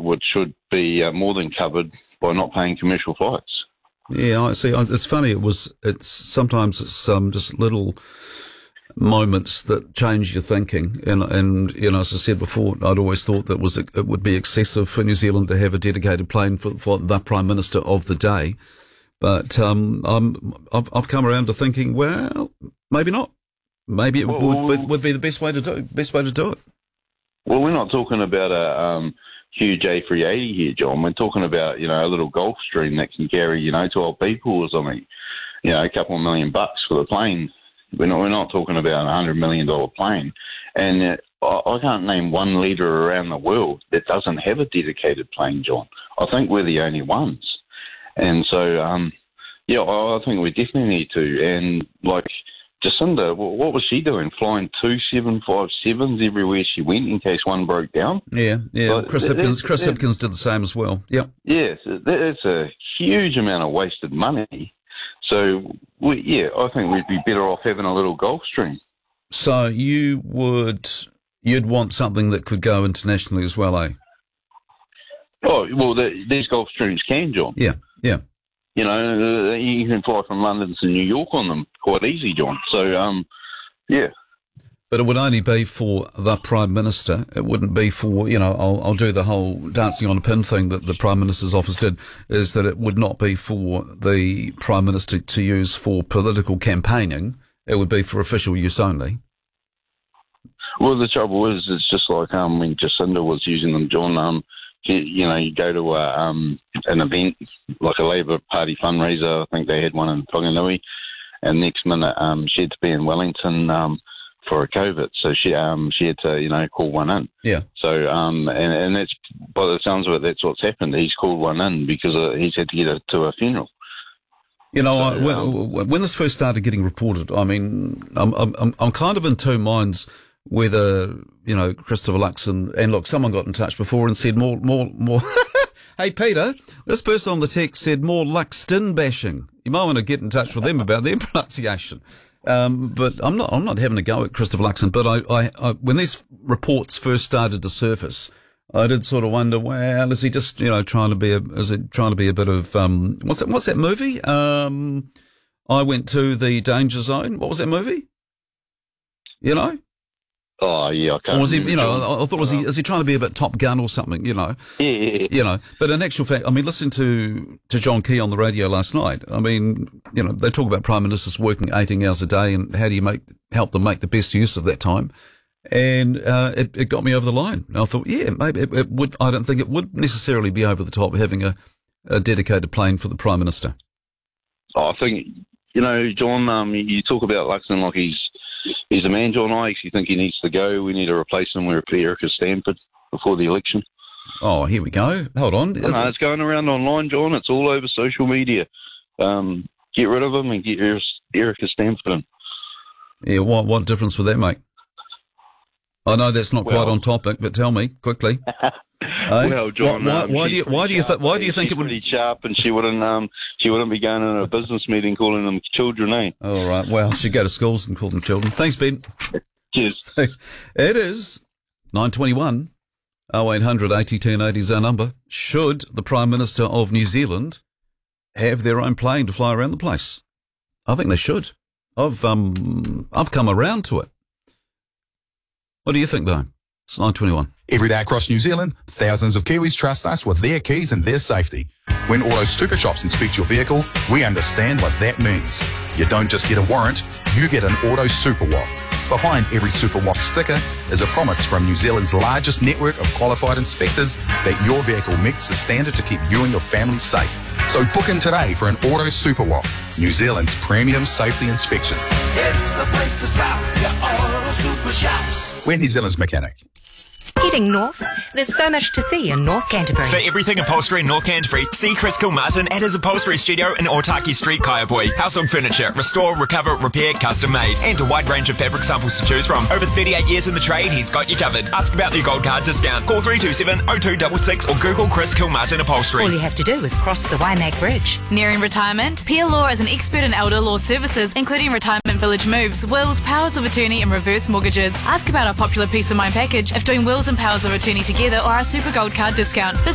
which should be more than covered by not paying commercial flights. Yeah, I see. It's funny. It's sometimes just little moments that change your thinking. And as I said before, I'd always thought that it would be excessive for New Zealand to have a dedicated plane for the Prime Minister of the day. But I've come around to thinking, well, maybe not. Maybe it would be the best way to do it. Well, we're not talking about a huge A380 here, John. We're talking about, a little Gulfstream that can carry, 12 people or something. A couple of $1 million for the plane. We're not talking about a $100 million plane. And I can't name one leader around the world that doesn't have a dedicated plane, John. I think we're the only ones. And so, I think we definitely need to. And like Jacinda, what was she doing? Flying 2 757s everywhere she went in case one broke down? Yeah. But Chris Hipkins did the same as well. Yep. Yes, that's a huge amount of wasted money. So, I think we'd be better off having a little Gulfstream. So you'd want something that could go internationally as well, eh? Oh, well, these Gulfstreams can, John. Yeah. You can fly from London to New York on them quite easy, John. So, But it would only be for the Prime Minister. It wouldn't be for, I'll do the whole dancing on a pin thing that the Prime Minister's office did, is that it would not be for the Prime Minister to use for political campaigning. It would be for official use only. Well, the trouble is, it's just like when Jacinda was using them, John. You go to an event like a Labour Party fundraiser. I think they had one in Whanganui, and next minute she had to be in Wellington for a COVID, so she had to call one in. Yeah. So and that's, by the sounds of it, that's what's happened. He's called one in because he's had to get to a funeral. When this first started getting reported, I mean, I'm kind of in two minds whether, Christopher Luxon, and look, someone got in touch before and said more. Hey, Peter, this person on the text said more Luxton bashing. You might want to get in touch with them about their pronunciation. But I'm not having a go at Christopher Luxon, but I when these reports first started to surface, I did sort of wonder, well, is he just, trying to be a bit of, what's that movie? I went to the danger zone. What was that movie? Oh, yeah, I can't. Or was he, I thought, is he trying to be a bit Top Gun or something, Yeah. But in actual fact, I mean, listening to John Key on the radio last night, I mean, they talk about Prime Ministers working 18 hours a day and how do you help them make the best use of that time. And it got me over the line. And I thought, maybe it would. I don't think it would necessarily be over the top having a dedicated plane for the Prime Minister. I think, John, you talk about Luxon like he's a man, John. I actually think he needs to go. We need to replace him with Erica Stanford before the election. Oh, here we go. Hold on. No, it's going around online, John. It's all over social media. Get rid of him and get Erica Stanford in. Yeah, what difference would that make? I know that's not quite on topic, but tell me quickly. Well, John, why do you think it would? Pretty sharp, and she wouldn't be going in a business meeting calling them children, eh? All right. Well, she'd go to schools and call them children. Thanks, Ben. Cheers. It is 9:21. 0800 80 1080 is our number. Should the Prime Minister of New Zealand have their own plane to fly around the place? I think they should. I've come around to it. What do you think, though? It's 9:21. Every day across New Zealand, thousands of Kiwis trust us with their keys and their safety. When Auto Super Shops inspect your vehicle, we understand what that means. You don't just get a warrant, you get an Auto Super Walk. Behind every Super Walk sticker is a promise from New Zealand's largest network of qualified inspectors that your vehicle meets the standard to keep you and your family safe. So book in today for an Auto Super Walk, New Zealand's premium safety inspection. It's the place to stop, your Auto Super Shops. We're New Zealand's mechanic. Heading north, there's so much to see in North Canterbury. For everything upholstery in North Canterbury, see Chris Kilmartin at his upholstery studio in Otaki Street, Kaiapoi. Household furniture, restore, recover, repair, custom made. And a wide range of fabric samples to choose from. Over 38 years in the trade, he's got you covered. Ask about the gold card discount. Call 327-0266 or Google Chris Kilmartin Upholstery. All you have to do is cross the Waimak Bridge. Nearing retirement? Peer Law is an expert in elder law services, including retirement village moves, wills, powers of attorney and reverse mortgages. Ask about our popular Peace of Mind package if doing wills and powers of attorney together or our Super Gold Card discount.